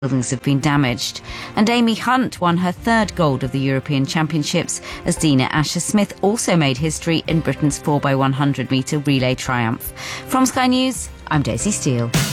buildings have been damaged. And Amy Hunt won her third gold of the European Championships as Dina Asher-Smith also made history in Britain's 4x100 metre relay triumph. From Sky News, I'm Daisy Steele.